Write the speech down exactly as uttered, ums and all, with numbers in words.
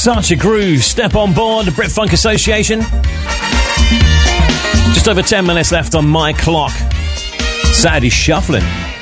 Such a groove. Step on board, the Brit Funk Association. Just over ten minutes left on my clock. Saturday Shuffling.